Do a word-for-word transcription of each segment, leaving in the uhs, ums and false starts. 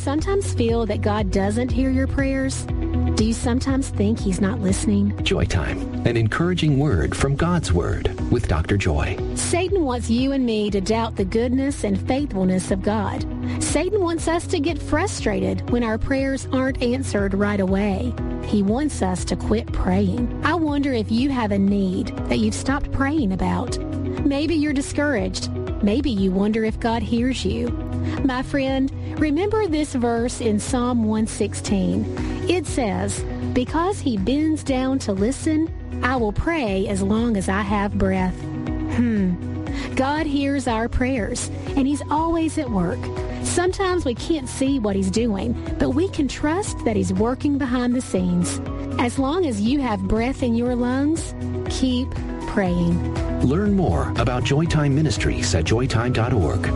sometimes feel that God doesn't hear your prayers? Do you sometimes think he's not listening? Joy Time, an encouraging word from God's Word with Doctor Joy. Satan wants you and me to doubt the goodness and faithfulness of God. Satan wants us to get frustrated when our prayers aren't answered right away. He wants us to quit praying. I wonder if you have a need that you've stopped praying about. Maybe you're discouraged. Maybe you wonder if God hears you. My friend, remember this verse in Psalm one sixteen. It says, "Because he bends down to listen, I will pray as long as I have breath." Hmm. God hears our prayers, and he's always at work. Sometimes we can't see what he's doing, but we can trust that he's working behind the scenes. As long as you have breath in your lungs, keep praying. Learn more about Joytime Ministries at joytime dot org.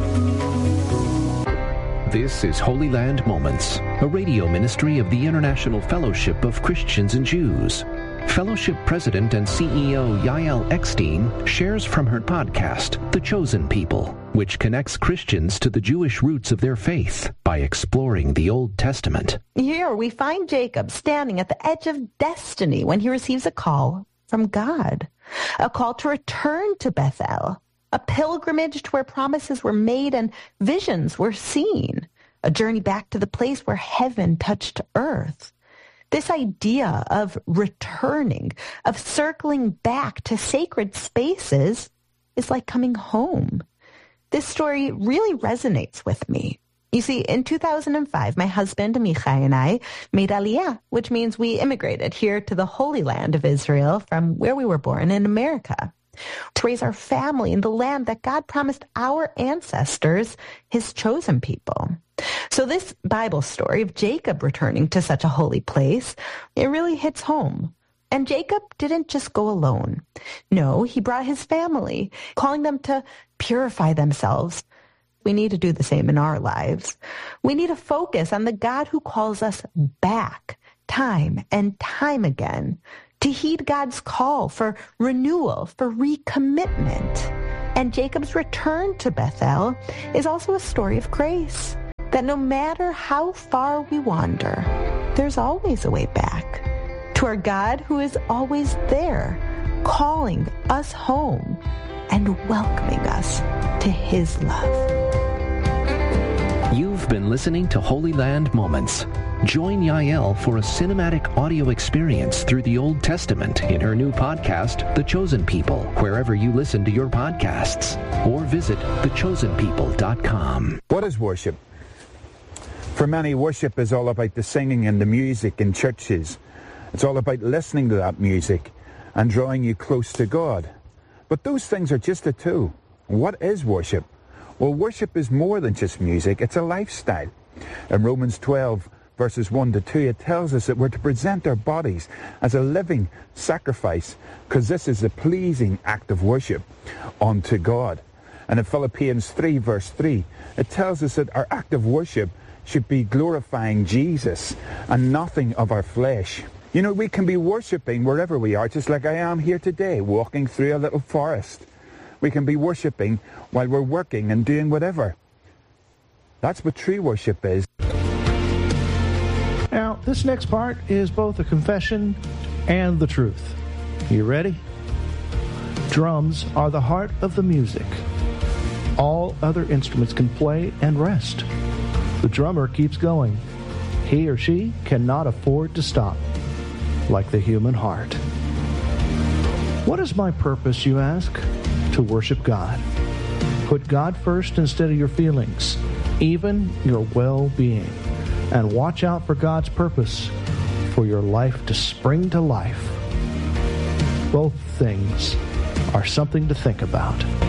This is Holy Land Moments, a radio ministry of the International Fellowship of Christians and Jews. Fellowship President and C E O Yael Eckstein shares from her podcast, The Chosen People, which connects Christians to the Jewish roots of their faith by exploring the Old Testament. Here we find Jacob standing at the edge of destiny when he receives a call from God, a call to return to Bethel, a pilgrimage to where promises were made and visions were seen, a journey back to the place where heaven touched earth. This idea of returning, of circling back to sacred spaces is like coming home. This story really resonates with me. You see, in two thousand five, my husband, Michai, and I made Aliyah, which means we immigrated here to the Holy Land of Israel from where we were born in America, to raise our family in the land that God promised our ancestors, his chosen people. So this Bible story of Jacob returning to such a holy place, it really hits home. And Jacob didn't just go alone. No, he brought his family, calling them to purify themselves. We need to do the same in our lives. We need to focus on the God who calls us back time and time again, to heed God's call for renewal, for recommitment. And Jacob's return to Bethel is also a story of grace, that no matter how far we wander, there's always a way back to our God who is always there, calling us home and welcoming us to his love. You've been listening to Holy Land Moments. Join Yael for a cinematic audio experience through the Old Testament in her new podcast, The Chosen People, wherever you listen to your podcasts, or visit the chosen people dot com. What is worship? For many, worship is all about the singing and the music in churches. It's all about listening to that music and drawing you close to God. But those things are just a tool. What is worship? Well, worship is more than just music. It's a lifestyle. In Romans twelve, verses one to two, it tells us that we're to present our bodies as a living sacrifice, because this is a pleasing act of worship unto God. And in Philippians three, verse three, it tells us that our act of worship should be glorifying Jesus and nothing of our flesh. You know, we can be worshiping wherever we are, just like I am here today, walking through a little forest. We can be worshiping while we're working and doing whatever. That's what true worship is. Now, this next part is both a confession and the truth. You ready? Drums are the heart of the music. All other instruments can play and rest. The drummer keeps going. He or she cannot afford to stop, like the human heart. What is my purpose, you ask? To worship God. Put God first instead of your feelings, even your well-being, and watch out for God's purpose for your life to spring to life. Both things are something to think about.